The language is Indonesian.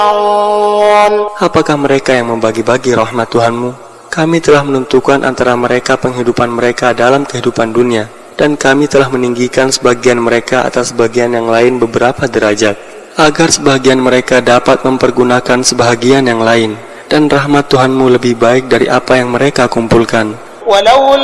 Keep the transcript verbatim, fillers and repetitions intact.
Apakah mereka yang membagi-bagi rahmat Tuhanmu? Kami telah menentukan antara mereka penghidupan mereka dalam kehidupan dunia, dan kami telah meninggikan sebagian mereka atas sebagian yang lain beberapa derajat, agar sebagian mereka dapat mempergunakan sebahagian yang lain, dan rahmat Tuhanmu lebih baik dari apa yang mereka kumpulkan.